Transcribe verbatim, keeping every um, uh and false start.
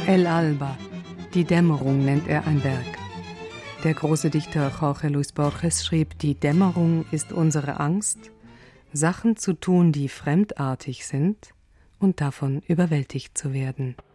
El Alba, die Dämmerung nennt er ein Werk. Der große Dichter Jorge Luis Borges schrieb, die Dämmerung ist unsere Angst, Sachen zu tun, die fremdartig sind und davon überwältigt zu werden.